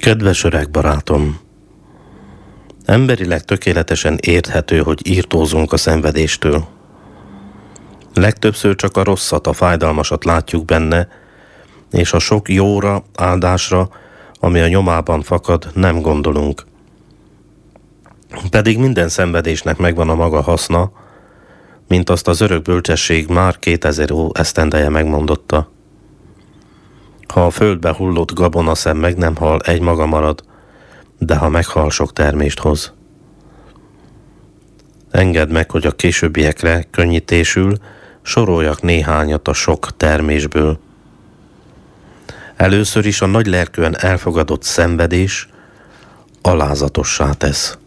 Kedves öreg barátom! Emberileg tökéletesen érthető, hogy írtózunk a szenvedéstől. Legtöbbször csak a rosszat, a fájdalmasat látjuk benne, és a sok jóra, áldásra, ami a nyomában fakad, nem gondolunk. Pedig minden szenvedésnek megvan a maga haszna, mint azt az örök bölcsesség már 2000 esztendeje megmondotta. Ha a földbe hullott gabonaszem meg nem hal, egy maga marad, de ha meghal, sok termést hoz. Engedd meg, hogy a későbbiekre könnyítésül soroljak néhányat a sok termésből. Először is a nagy lelkűen elfogadott szenvedés alázatossá tesz.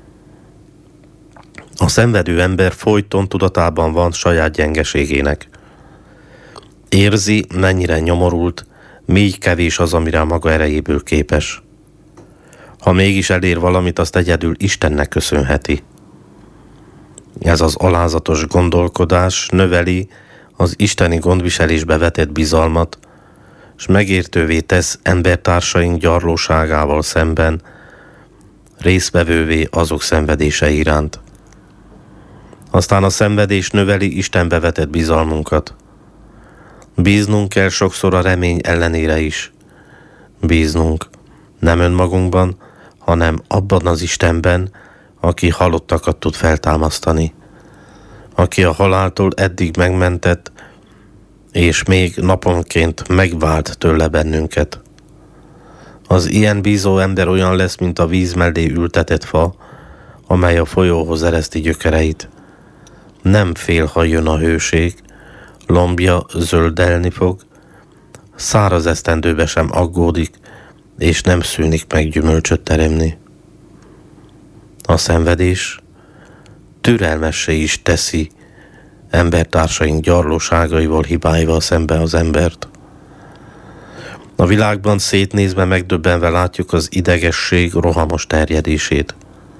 A szenvedő ember folyton tudatában van saját gyengeségének. Érzi, mennyire nyomorult, míg kevés az, amire a maga erejéből képes. Ha mégis elér valamit, azt egyedül Istennek köszönheti. Ez az alázatos gondolkodás növeli az isteni gondviselésbe vetett bizalmat, és megértővé tesz embertársaink gyarlóságával szemben, résztvevővé azok szenvedése iránt. Aztán a szenvedés növeli Istenbe vetett bizalmunkat. Bíznunk kell sokszor a remény ellenére is. Bíznunk nem önmagunkban, hanem abban az Istenben, aki halottakat tud feltámasztani. Aki a haláltól eddig megmentett, és még naponként megvált tőle bennünket. Az ilyen bízó ember olyan lesz, mint a víz mellé ültetett fa, amely a folyóhoz ereszti gyökereit. Nem fél, ha jön a hőség, lombja zöldelni fog, száraz esztendőbe sem aggódik, és nem szűnik meg gyümölcsöt teremni. A szenvedés türelmessé is teszi embertársaink gyarlóságaival, hibáival szembe az embert. A világban szétnézve megdöbbenve látjuk az idegesség rohamos terjedését.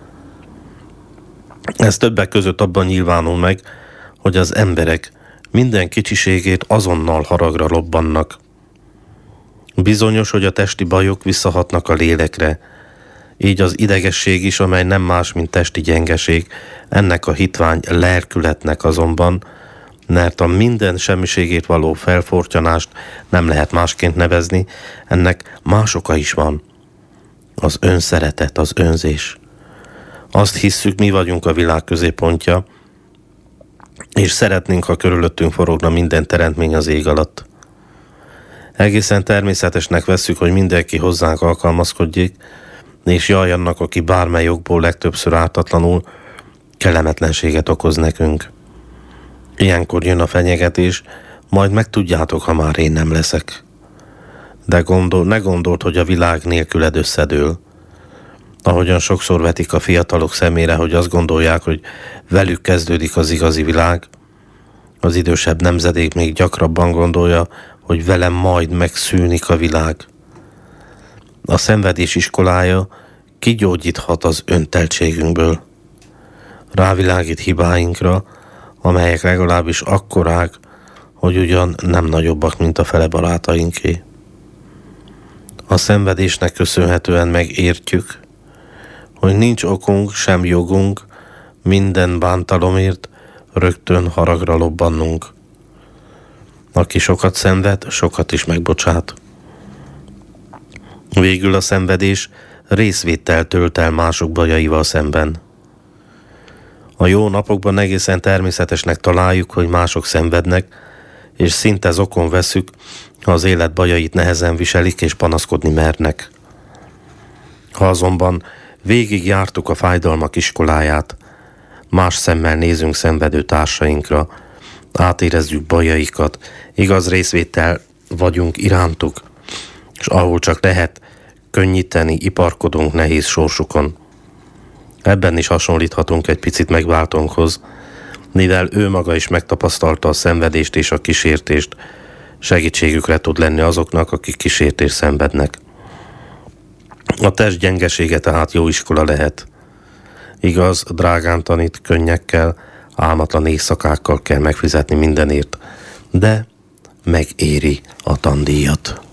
Ez többek között abban nyilvánul meg, hogy az emberek minden kicsiségét azonnal haragra lobbannak. Bizonyos, hogy a testi bajok visszahatnak a lélekre, így az idegesség is, amely nem más, mint testi gyengeség, ennek a hitvány lelkületnek azonban, mert a minden semmiségét való felfortyanást nem lehet másként nevezni, ennek más oka is van. Az önszeretet, az önzés. Azt hisszük, mi vagyunk a világ középpontja, és szeretnénk, ha körülöttünk forogna minden teremtmény az ég alatt. Egészen természetesnek vesszük, hogy mindenki hozzánk alkalmazkodjék, és jaj annak, aki bármely okból legtöbbször ártatlanul kellemetlenséget okoz nekünk. Ilyenkor jön a fenyegetés, majd megtudjátok, ha már én nem leszek. De ne gondold, hogy a világ nélküled összedől. Ahogyan sokszor vetik a fiatalok szemére, hogy azt gondolják, hogy velük kezdődik az igazi világ, az idősebb nemzedék még gyakrabban gondolja, hogy velem majd megszűnik a világ. A szenvedés iskolája kigyógyíthat az önteltségünkből. Rávilágít hibáinkra, amelyek legalábbis akkorák, hogy ugyan nem nagyobbak, mint a fele barátainké. A szenvedésnek köszönhetően megértjük, hogy nincs okunk, sem jogunk minden bántalomért rögtön haragra lobbannunk. Aki sokat szenved, sokat is megbocsát. Végül a szenvedés részvéttel tölt el mások bajaival szemben. A jó napokban egészen természetesnek találjuk, hogy mások szenvednek, és szinte zokon veszük, ha az élet bajait nehezen viselik és panaszkodni mernek. Ha azonban végig jártuk a fájdalmak iskoláját, más szemmel nézünk szenvedő társainkra, átérezzük bajaikat, igaz részvéttel vagyunk irántuk, és ahol csak lehet, könnyíteni iparkodunk nehéz sorsukon. Ebben is hasonlíthatunk egy picit megváltónkhoz, mivel ő maga is megtapasztalta a szenvedést és a kísértést, segítségükre tud lenni azoknak, akik kísértést szenvednek. A test gyengesége tehát jó iskola lehet. Igaz, drágán tanít, könnyekkel, álmatlan éjszakákkal kell megfizetni mindenért, de megéri a tandíjat.